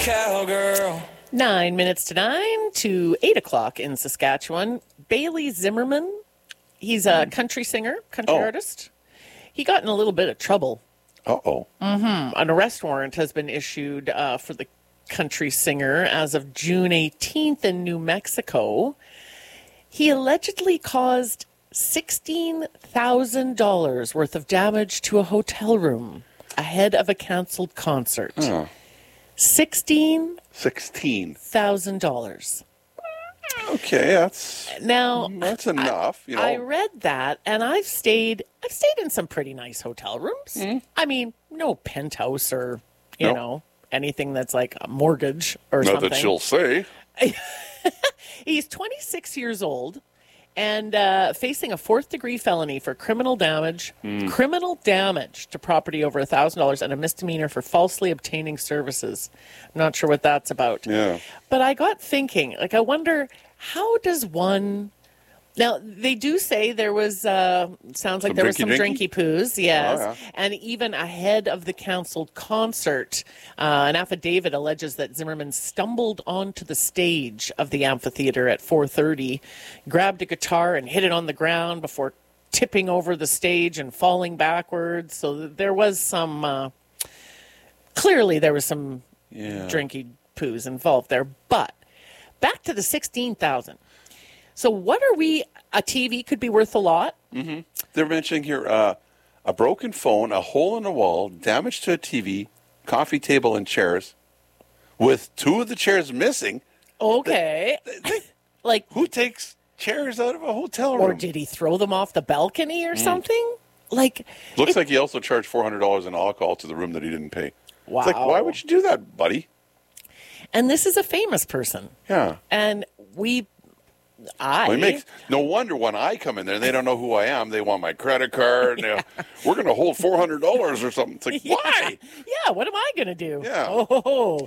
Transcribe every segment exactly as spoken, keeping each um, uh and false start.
cowgirl. Nine minutes to nine to eight o'clock in Saskatchewan. Bailey Zimmerman, he's a country singer, country Oh. artist. He got in a little bit of trouble. Uh-oh. Mm-hmm. An arrest warrant has been issued uh, for the country singer as of June eighteenth in New Mexico. He allegedly caused sixteen thousand dollars worth of damage to a hotel room ahead of a canceled concert. Oh. sixteen sixteen thousand dollars. Okay, that's Now, that's enough. You know, I read that, and I've stayed. I've stayed in some pretty nice hotel rooms. Mm-hmm. I mean, no penthouse or you Nope. know anything that's like a mortgage or not something. that she'll say. He's twenty-six years old and uh, facing a fourth degree felony for criminal damage, Hmm. criminal damage to property over a thousand dollars, and a misdemeanor for falsely obtaining services. I'm not sure what that's about. Yeah. But I got thinking, like, I wonder, how does one... Now, they do say there was, uh, sounds like Some there was some drinky-drinky? drinky poos, yes. Oh, yeah. And even ahead of the canceled concert, uh, an affidavit alleges that Zimmerman stumbled onto the stage of the amphitheater at four thirty, grabbed a guitar and hit it on the ground before tipping over the stage and falling backwards. So there was some, uh, clearly there was some Yeah. drinky poos involved there. But back to the sixteen thousand. So what are we, a T V could be worth a lot? They're mentioning here uh, a broken phone, a hole in the wall, damage to a T V, coffee table, and chairs, with two of the chairs missing. Okay. Like, Who takes chairs out of a hotel room? or did he throw them off the balcony or something? Like, Looks it- like he also charged four hundred dollars in alcohol to the room that he didn't pay. wow. It's like, why would you do that, buddy? And this is a famous person. Yeah. And we, I, Well, it makes no wonder when I come in there and they don't know who I am. They want my credit card. and they're, We're going to hold four hundred dollars or something. It's like, Yeah. why? Yeah, what am I going to do? Yeah. Oh,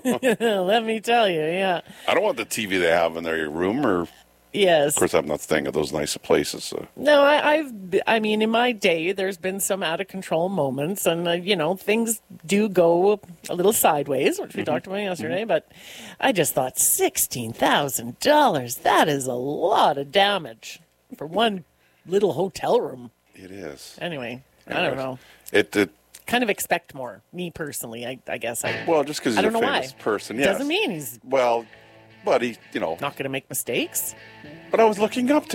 let me tell you, yeah. I don't want the T V they have in their room. Or, of Yes. course, I'm not staying at those nice places. So. No, I, I've, b- I mean, in my day, there's been some out of control moments, and uh, you know, things do go a little sideways, which we talked about yesterday. But I just thought sixteen thousand dollars—that is a lot of damage for one little hotel room. It is. Anyway, I don't know. It, it Kind of expect more. Me personally, I, I guess I. well, just because I he's a don't know famous why. person, yes. Doesn't mean he's Well, but he, you know. not going to make mistakes. But I was looking up to